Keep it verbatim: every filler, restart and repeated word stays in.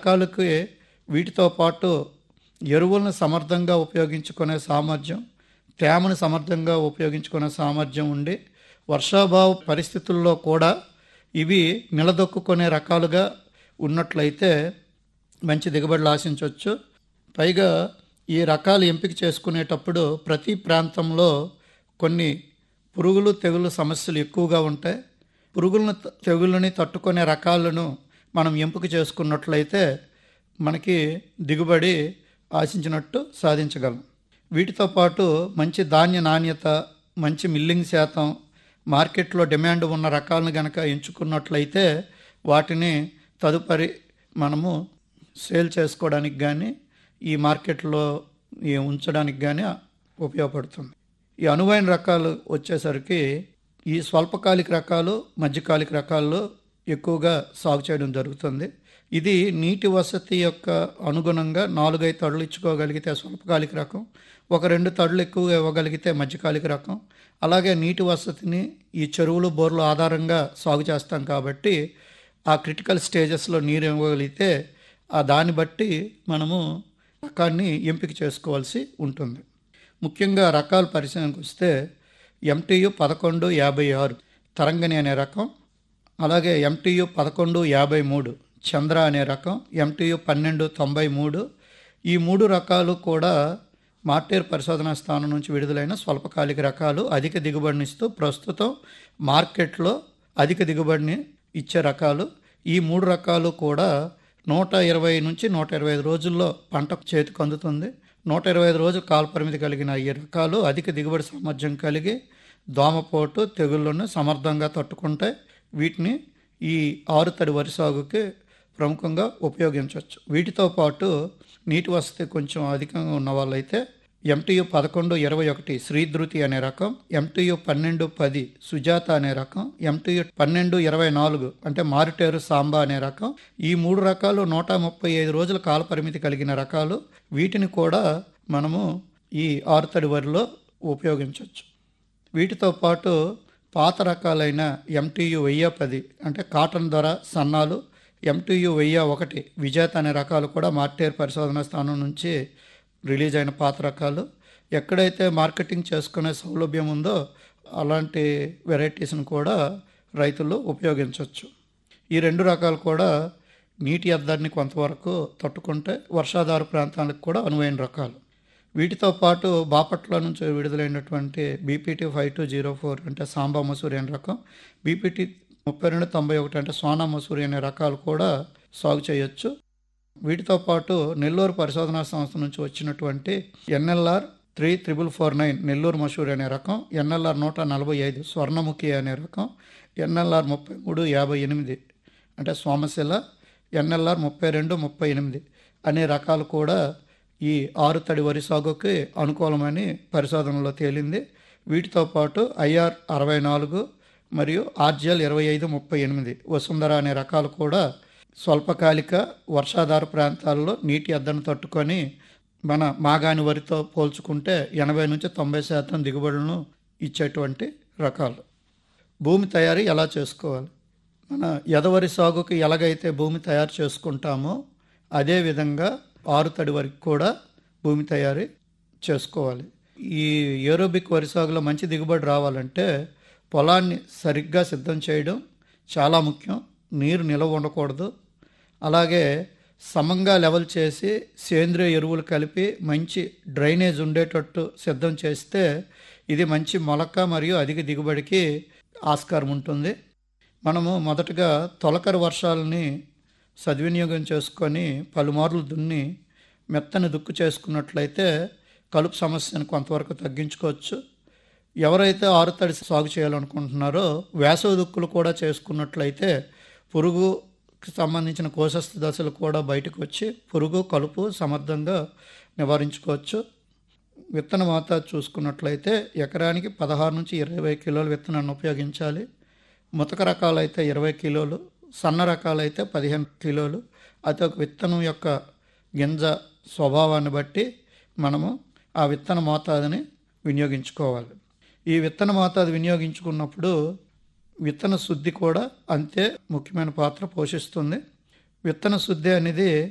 రకాలకి వీటితో పాటు ఎరువులను సమర్థంగా ఉపయోగించుకునే సామర్థ్యం, తేమను సమర్థంగా ఉపయోగించుకునే సామర్థ్యం ఉండి వర్షాభావ పరిస్థితుల్లో కూడా ఇవి నిలదొక్కునే రకాలుగా ఉన్నట్లయితే మంచి దిగుబడులు ఆశించవచ్చు. పైగా ఈ రకాలు ఎంపిక చేసుకునేటప్పుడు ప్రతి ప్రాంతంలో కొన్ని పురుగులు తెగులు సమస్యలు ఎక్కువగా ఉంటాయి. పురుగులను తెగుళ్ళని తట్టుకునే రకాలను మనం ఎంపిక చేసుకున్నట్లయితే మనకి దిగుబడి ఆశించినట్టు సాధించగలం. వీటితో పాటు మంచి ధాన్య నాణ్యత, మంచి మిల్లింగ్ శాతం, మార్కెట్లో డిమాండ్ ఉన్న రకాలను గనక ఎంచుకున్నట్లయితే వాటిని తదుపరి మనము సేల్ చేసుకోవడానికి కానీ ఈ మార్కెట్లో ఉంచడానికి కానీ ఉపయోగపడుతుంది. ఈ అనువైన రకాలు వచ్చేసరికి ఈ స్వల్పకాలిక రకాలు, మధ్యకాలిక రకాల్లో ఎక్కువగా సాగు చేయడం జరుగుతుంది. ఇది నీటి వసతి యొక్క అనుగుణంగా నాలుగైదు తడులు ఇచ్చుకోగలిగితే స్వల్పకాలిక రకం, ఒక రెండు తడులు ఎక్కువగా ఇవ్వగలిగితే మధ్యకాలిక రకం. అలాగే నీటి వసతిని ఈ చెరువులు బోర్లు ఆధారంగా సాగు చేస్తాం కాబట్టి ఆ క్రిటికల్ స్టేజెస్లో నీరు ఇవ్వగలిగితే ఆ దాన్ని బట్టి మనము రకాన్ని ఎంపిక చేసుకోవాల్సి ఉంటుంది. ముఖ్యంగా రకాల పరిశీలనకు వస్తే ఎంటీయు పదకొండు యాభై ఆరు తరంగిణి అనే రకం, అలాగే ఎంటీయు పదకొండు యాభై మూడు చంద్ర అనే రకం, ఎంటీయు పన్నెండు తొంభై మూడు ఈ మూడు రకాలు కూడా మార్టేర్ పరిశోధనా స్థానం నుంచి విడుదలైన స్వల్పకాలిక రకాలు. అధిక దిగుబడినిస్తూ ప్రస్తుతం మార్కెట్లో అధిక దిగుబడిని ఇచ్చే రకాలు. ఈ మూడు రకాలు కూడా నూట ఇరవై నుంచి నూట ఇరవై ఐదు రోజుల్లో పంట చేతికి అందుతుంది. నూట ఇరవై ఐదు రోజులు కాలపరిమితి కలిగిన ఈ రకాలు అధిక దిగుబడి సామర్థ్యం కలిగి దోమపోటు తెగుళ్లను సమర్థంగా తట్టుకుంటాయి. వీటిని ఈ ఆరుతడి వరి సాగుకి ప్రముఖంగా ఉపయోగించవచ్చు. వీటితో పాటు నీటి వసతి కొంచెం అధికంగా ఉన్న వాళ్ళైతే ఎంటీయు పదకొండు ఇరవై ఒకటి శ్రీధృతి అనే రకం, ఎంటీయు పన్నెండు పది సుజాత అనే రకం, ఎంటీయు పన్నెండు ఇరవై నాలుగు అంటే మారుటేరు సాంబా అనే రకం. ఈ మూడు రకాలు నూట ముప్పై ఐదు రోజుల కాల పరిమితి కలిగిన రకాలు. వీటిని కూడా మనము ఈ ఆరుతడి వరిలో ఉపయోగించవచ్చు. వీటితో పాటు పాత రకాలైన ఎంటీయు వెయ్యి పది అంటే కాటన్ ధర సన్నాలు, ఎంటీయు వెయ్యి ఒకటి విజేత అనే రకాలు కూడా మార్టేర్ పరిశోధనా స్థానం నుంచి రిలీజ్ అయిన పాత రకాలు. ఎక్కడైతే మార్కెటింగ్ చేసుకునే సౌలభ్యం ఉందో అలాంటి వెరైటీస్ను కూడా రైతులు ఉపయోగించవచ్చు. ఈ రెండు రకాలు కూడా నీటి ఎద్దడిని కొంతవరకు తట్టుకుంటే వర్షాధార ప్రాంతాలకు కూడా అనువైన రకాలు. వీటితో పాటు బాపట్ల నుంచి విడుదలైనటువంటి BPT five two zero four అంటే సాంబా మసూరి అనే రకం, బీపీటీ ముప్పై రెండు తొంభై ఒకటి అంటే సోనా మసూరి అనే రకాలు కూడా సాగు చేయొచ్చు. వీటితో పాటు నెల్లూరు పరిశోధనా సంస్థ నుంచి వచ్చినటువంటి NLR three triple four nine Nellore Masuri అనే రకం, ఎన్ఎల్ఆర్ నూట నలభై ఐదు స్వర్ణముఖి అనే రకం, ఎన్ఎల్ఆర్ ముప్పై మూడు యాభై ఎనిమిది అంటే సోమశిల, ఎన్ఎల్ఆర్ ముప్పై రెండు ముప్పై ఎనిమిది అనే రకాలు కూడా ఈ ఆరుతడి వరి సాగుకి అనుకూలమని పరిశోధనలో తేలింది. వీటితో పాటు ఐఆర్ అరవై నాలుగు మరియు ఆర్జిఎల్ ఇరవై ఐదు ముప్పై ఎనిమిది వసుంధర అనే రకాలు కూడా స్వల్పకాలిక వర్షాధార ప్రాంతాల్లో నీటి ఎద్దను తట్టుకొని మన మాగాని వరితో పోల్చుకుంటే ఎనభై నుంచి తొంభై శాతం దిగుబడులను ఇచ్చేటువంటి రకాలు. భూమి తయారీ ఎలా చేసుకోవాలి? మన ఎదవరి సాగుకి ఎలాగైతే భూమి తయారు చేసుకుంటామో అదేవిధంగా ఆరుతడి వరికి కూడా భూమి తయారీ చేసుకోవాలి. ఈ ఏరోబిక్ వరి సాగులో మంచి దిగుబడి రావాలంటే పొలాన్ని సరిగ్గా సిద్ధం చేయడం చాలా ముఖ్యం. నీరు నిలవ ఉండకూడదు. అలాగే సమంగా లెవెల్ చేసి సేంద్రియ ఎరువులు కలిపి మంచి డ్రైనేజ్ ఉండేటట్టు సిద్ధం చేస్తే ఇది మంచి మొలక మరియు అధిక దిగుబడికి ఆస్కారం ఉంటుంది. మనము మొదటగా తొలకరి వర్షాలని సద్వినియోగం చేసుకొని పలుమార్లు దున్ని మెత్తని దుక్కు చేసుకున్నట్లయితే కలుపు సమస్యను కొంతవరకు తగ్గించుకోవచ్చు. ఎవరైతే ఆరుతడి సాగు చేయాలనుకుంటున్నారో వేసవి దుక్కులు కూడా చేసుకున్నట్లయితే పురుగుకి సంబంధించిన కోశస్థ దశలు కూడా బయటకు వచ్చి పురుగు కలుపు సమర్థంగా నివారించుకోవచ్చు. విత్తన మోతాదు చూసుకున్నట్లయితే ఎకరానికి పదహారు నుంచి ఇరవై కిలోల విత్తనాన్ని ఉపయోగించాలి. ముతక రకాలైతే ఇరవై కిలోలు, సన్న రకాలైతే పదిహేను కిలోలు. అది ఒక విత్తనం యొక్క గింజ స్వభావాన్ని బట్టి మనము ఆ విత్తన మోతాదుని వినియోగించుకోవాలి. ఈ విత్తన మోతాదు వినియోగించుకున్నప్పుడు విత్తన శుద్ధి కూడా అంతే ముఖ్యమైన పాత్ర పోషిస్తుంది. విత్తన శుద్ధి అనేది